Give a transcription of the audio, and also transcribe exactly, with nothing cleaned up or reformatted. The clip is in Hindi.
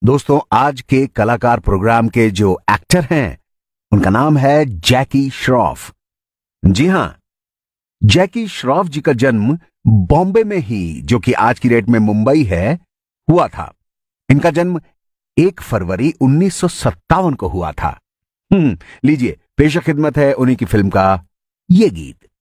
दोस्तों, आज के कलाकार प्रोग्राम के जो एक्टर हैं उनका नाम है जैकी श्रॉफ। जी हां, जैकी श्रॉफ जी का जन्म बॉम्बे में ही, जो कि आज की डेट में मुंबई है, हुआ था। इनका जन्म एक फरवरी उन्नीस सौ सत्तावन को हुआ था। हम्म लीजिए, पेश खिदमत है उन्हीं की फिल्म का ये गीत।